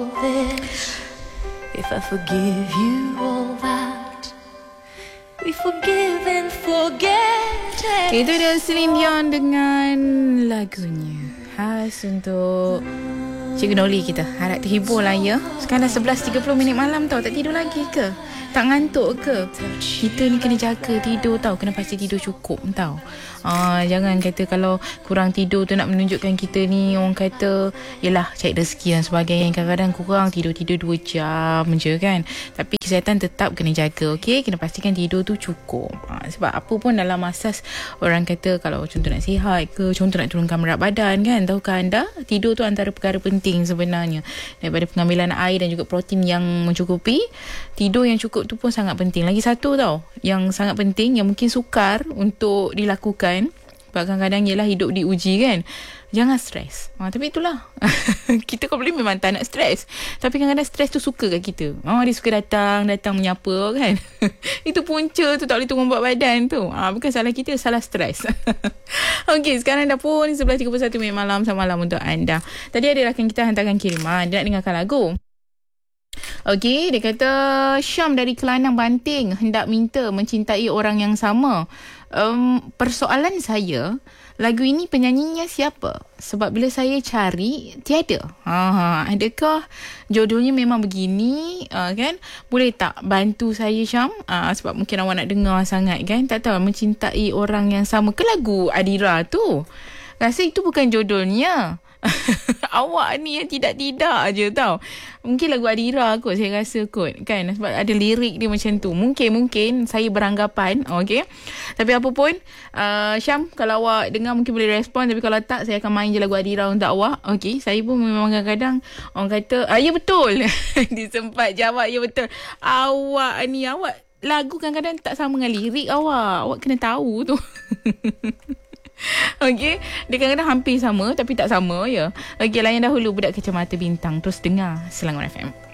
If I forgive you all that we forgive and forget it. Itu dia Celine Dion dengan lagunya khas untuk Cikgu Noli kita. Harap terhibur lah ya. Sekarang dah 11.30 malam tau. Tak tidur lagi ke? Tak ngantuk ke? Kita ni kena jaga tidur tau. Kena pasti tidur cukup tau. Jangan kata kalau kurang tidur tu nak menunjukkan kita ni orang kata yelah cari rezeki dan sebagainya. Kadang-kadang kurang tidur 2 jam je kan. Tapi kesihatan tetap kena jaga, okey? Kena pastikan tidur tu cukup. Sebab apa pun dalam asas orang kata kalau contoh nak sihat ke, contoh nak turunkan berat badan kan, tahukah anda tidur tu antara perkara penting sebenarnya. Daripada pengambilan air dan juga protein yang mencukupi, tidur yang cukup tu pun sangat penting. Lagi satu tau yang sangat penting yang mungkin sukar untuk dilakukan, sebab kadang-kadang ialah hidup diuji kan, jangan stres. Tapi itulah kita kau boleh memang tak nak stres, tapi kadang-kadang stres tu suka kat kita. Dia suka datang menyapa kan. Itu punca tu, tak boleh turun berat badan tu. Bukan salah kita, salah stres. Okey, sekarang dah pun 11.31 malam. Selamat malam untuk anda. Tadi ada rakan kita hantarkan kiriman, dia nak dengarkan lagu. Okey, dia kata Syam dari Kelanang Banting hendak minta mencintai orang yang sama. Persoalan saya, lagu ini penyanyinya siapa? Sebab bila saya cari tiada. Adakah jodohnya memang begini kan? Boleh tak bantu saya Syam? Sebab mungkin awak nak dengar sangat kan? Tak tahu mencintai orang yang sama ke lagu Adira tu. Rasa itu bukan jodohnya. Awak ni yang tidak-tidak je tau. Mungkin lagu Adira kot, saya rasa kot kan, sebab ada lirik dia macam tu. Mungkin saya beranggapan. Okay, tapi apa pun Syam, kalau awak dengar mungkin boleh respon. Tapi kalau tak, saya akan main je lagu Adira untuk awak. Okay, saya pun memang kadang-kadang orang kata ya betul. Dia sempat jawab ya betul. Awak ni, awak lagu kadang-kadang tak sama dengan lirik awak. Awak kena tahu tu. Okey, dia kadang-kadang hampir sama tapi tak sama ya. Okey, layan dahulu Budak Kacamata Bintang, terus dengar Selangor FM.